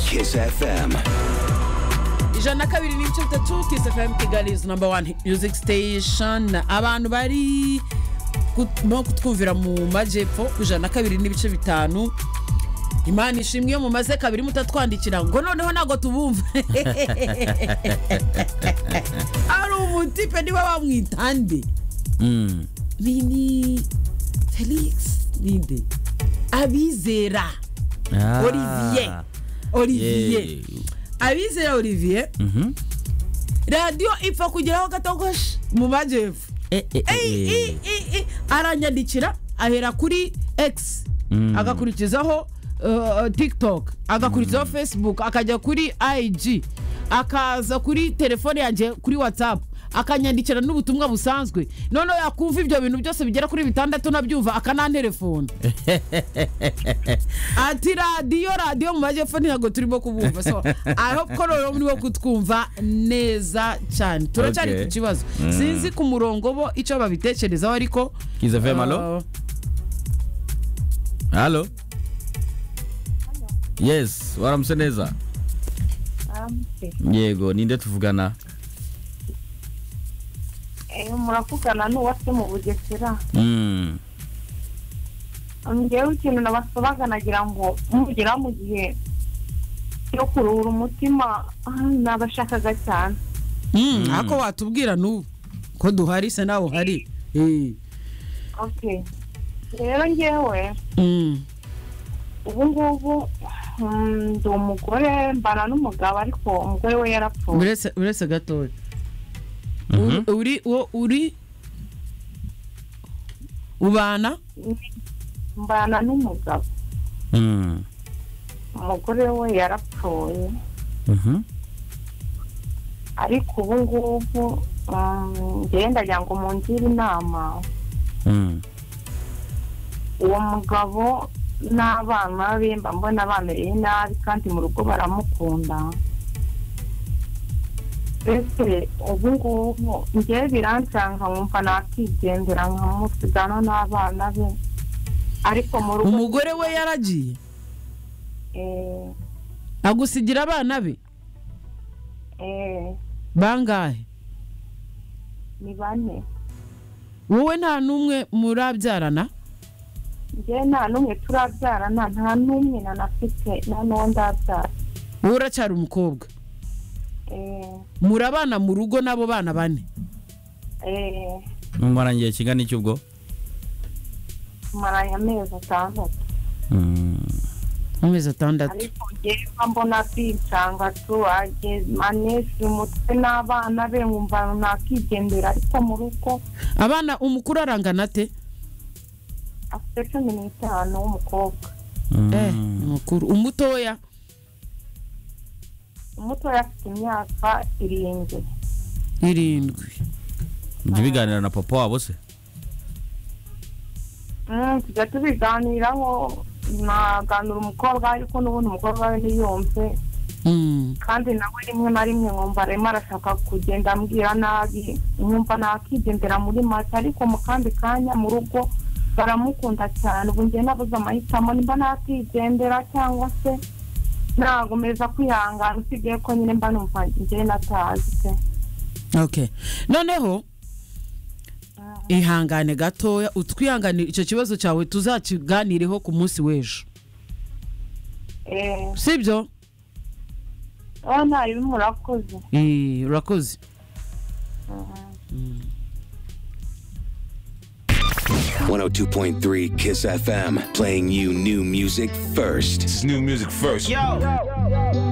Kiss FM. ijana kabiri n'ibice bitatu Kiss FM Kigali is number one music station. Abantu bari no kutwumvira mu majepfo ku ijana kabiri n'ibice bitanu. Imana ishimwe yo mumaze kabiri mutatwandikira ngo noneho nago tubumva. Ari umutipe niba bamwitande. Nini Felix Ninde Abizera Olivier Abizera Olivier radio ipfa kugeraho gatogosh mu majepfo aranyandikira ahera kuri X agakurikizaho TikTok agakurikizaho Facebook akajya kuri IG akaza kuri telefone yanjye kuri WhatsApp akanyandikira n'ubutumwa busanzwe none yakumva ibyo bintu byose bigera kuri bitandatu nabyumva akanantelefone ati radio mu majepfo ntago turimo kubumva so I hope ko rero muri wo kutwumva neza cyane turacyari ku kibazo sinzi ku murongo bo icyo babitekerezaho ariko Kiza FM Hello Yes waramse neza Yego ninde tuvugana muravugana n'uwase mu Bugesera ngewe ikintu nabasobaga nagira ngo mugera mu gihe cyo kuruhura umutima nabashakaga cyane ako watubwira n'ubu ko duhari se nawe hari okay rero ngewe ubu ngubu ndi umugore mbana n'umugabo ariko umugore we yarapfuye uretse gatoya uri ubana mbana n'umugabo umugore we yarapfuye ariko ubu ngubu ngenda njya ngo mungire inama uwo mugabo n'abana be mbona bamereye nabi kandi mu rugo baramukunda ese ubu ngubu ngewe biransanga nkumva nakigendera nkamusigana n'abana be ariko mu rugo umugore we yaragiye agusigira abana be bangahe ni 4 wowe nta numwe murabyarana ngewe nta numwe turabyarana nta numwe nanafite nta n'undabyara wowe uracyari umukobwa murabana mu rugo nabo bana 4 Mumarangiye kingana iki ubwo maranya amezi 6 amezi 6 ariko ngewe mbona kwicanga manesi umutwe n'abana be nkumva nakigendera ariko mu rugo abana umukuru arangana ate afite 15 w'umukobwa umukuru umutoya afite imyaka 7 Ndibiganira na papa wabo se tujya tubiganiraho naganira umukobwa ariko n'ubundi umukobwa we ntiyumve kandi nawe rimwe na rimwe nkumva arimo arashaka kugenda ambwira nabi nkumva nakigendera muri make ariko mu kandi kanya mu rugo baramukunda cyane ubu njye nabuze amahitamo nimba nakigendera cyangwa se nagomeza kwihangana usigaye ko nyine mba numva njye natazi se okay noneho ihangane gatoya utwihanganira icyo kibazo cyawe tuzakiganireho ku munsi w'ejo sibyo nta ibintu murakoze urakoze 102.3 Kiss FM, playing you new music first. This is new music first. Yo.